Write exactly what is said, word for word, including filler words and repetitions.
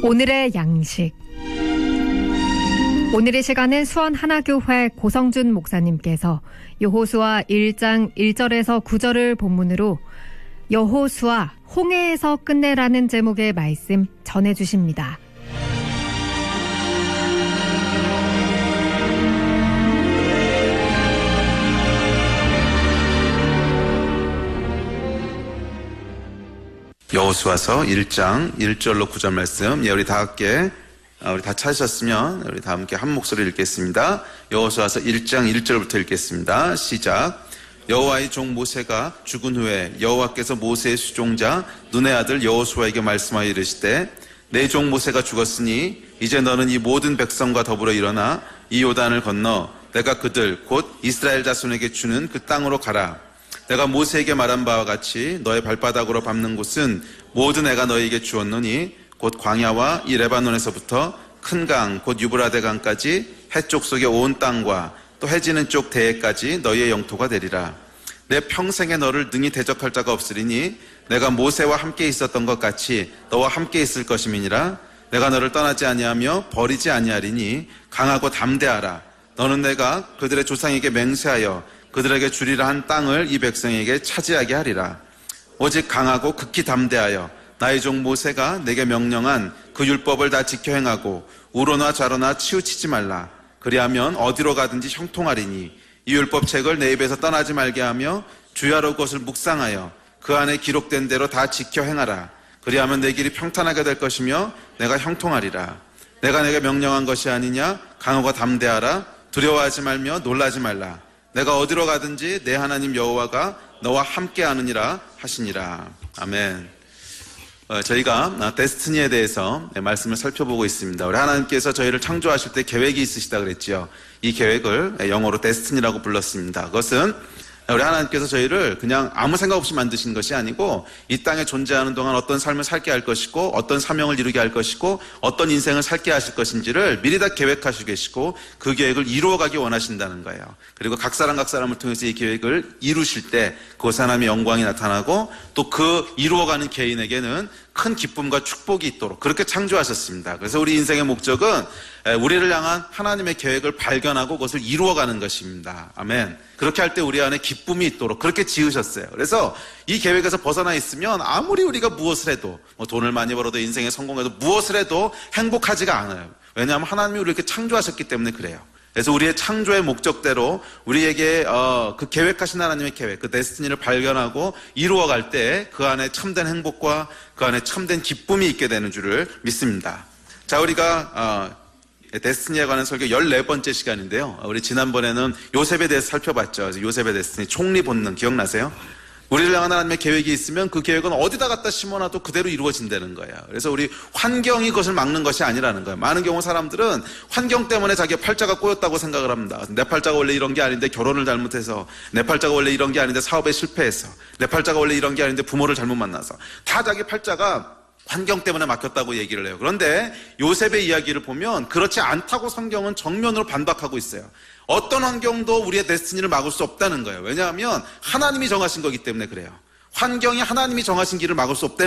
오늘의 양식. 오늘의 시간은 수원하나교회 고성준 목사님께서 여호수아 일 장 일 절에서 구 절을 본문으로 여호수아 홍해에서 끝내라는 제목의 말씀 전해주십니다. 여호수아서 일 장 일 절로 구 절 말씀, 예, 우리 다 함께, 우리 다 찾으셨으면 우리 다 함께 한 목소리로 읽겠습니다. 여호수아서 일 장 일 절부터 읽겠습니다. 시작. 여호와의 종 모세가 죽은 후에 여호와께서 모세의 수종자 눈의 아들 여호수아에게 말씀하여 이르시되, 내 종 모세가 죽었으니 이제 너는 이 모든 백성과 더불어 일어나 이 요단을 건너 내가 그들 곧 이스라엘 자손에게 주는 그 땅으로 가라. 내가 모세에게 말한 바와 같이 너의 발바닥으로 밟는 곳은 모든 내가 너에게 주었노니 곧 광야와 이 레바논에서부터 큰 강 곧 유브라데 강까지 해쪽 속의 온 땅과 또 해지는 쪽 대해까지 너희의 영토가 되리라. 내 평생에 너를 능히 대적할 자가 없으리니 내가 모세와 함께 있었던 것 같이 너와 함께 있을 것임이니라. 내가 너를 떠나지 아니하며 버리지 아니하리니 강하고 담대하라. 너는 내가 그들의 조상에게 맹세하여 그들에게 주리라 한 땅을 이 백성에게 차지하게 하리라. 오직 강하고 극히 담대하여 나의 종 모세가 내게 명령한 그 율법을 다 지켜 행하고 우로나 좌로나 치우치지 말라. 그리하면 어디로 가든지 형통하리니 이 율법책을 내 입에서 떠나지 말게 하며 주야로 그것을 묵상하여 그 안에 기록된 대로 다 지켜 행하라. 그리하면 내 길이 평탄하게 될 것이며 내가 형통하리라. 내가 내게 명령한 것이 아니냐? 강하고 담대하라. 두려워하지 말며 놀라지 말라. 내가 어디로 가든지 내 하나님 여호와가 너와 함께 하느니라 하시니라. 아멘. 어, 저희가 데스티니에 대해서 말씀을 살펴보고 있습니다. 우리 하나님께서 저희를 창조하실 때 계획이 있으시다 그랬지요. 이 계획을 영어로 데스티니라고 불렀습니다. 그것은 우리 하나님께서 저희를 그냥 아무 생각 없이 만드신 것이 아니고 이 땅에 존재하는 동안 어떤 삶을 살게 할 것이고 어떤 사명을 이루게 할 것이고 어떤 인생을 살게 하실 것인지를 미리 다 계획하시고 계시고 그 계획을 이루어가기 원하신다는 거예요. 그리고 각 사람 각 사람을 통해서 이 계획을 이루실 때 그 하나님의 영광이 나타나고 또 그 이루어가는 개인에게는 큰 기쁨과 축복이 있도록 그렇게 창조하셨습니다. 그래서 우리 인생의 목적은 우리를 향한 하나님의 계획을 발견하고 그것을 이루어가는 것입니다. 아멘. 그렇게 할 때 우리 안에 기쁨이 있도록 그렇게 지으셨어요. 그래서 이 계획에서 벗어나 있으면 아무리 우리가 무엇을 해도 뭐 돈을 많이 벌어도 인생에 성공해도 무엇을 해도 행복하지가 않아요. 왜냐하면 하나님이 우리를 이렇게 창조하셨기 때문에 그래요. 그래서 우리의 창조의 목적대로 우리에게 어, 그 계획하신 하나님의 계획, 그 데스티니를 발견하고 이루어갈 때 그 안에 참된 행복과 그 안에 참된 기쁨이 있게 되는 줄을 믿습니다. 자, 우리가 어, 데스티니에 관한 설교 열네 번째 시간인데요. 우리 지난번에는 요셉에 대해서 살펴봤죠. 요셉의 데스티니, 총리 본능 기억나세요? 우리를 향한 하나님의 계획이 있으면 그 계획은 어디다 갖다 심어놔도 그대로 이루어진다는 거예요. 그래서 우리 환경이 그것을 막는 것이 아니라는 거예요. 많은 경우 사람들은 환경 때문에 자기 팔자가 꼬였다고 생각을 합니다. 내 팔자가 원래 이런 게 아닌데 결혼을 잘못해서, 내 팔자가 원래 이런 게 아닌데 사업에 실패해서, 내 팔자가 원래 이런 게 아닌데 부모를 잘못 만나서, 다 자기 팔자가 환경 때문에 막혔다고 얘기를 해요. 그런데 요셉의 이야기를 보면 그렇지 않다고 성경은 정면으로 반박하고 있어요. 어떤 환경도 우리의 데스티니를 막을 수 없다는 거예요. 왜냐하면 하나님이 정하신 거기 때문에 그래요. 환경이 하나님이 정하신 길을 막을 수 없다는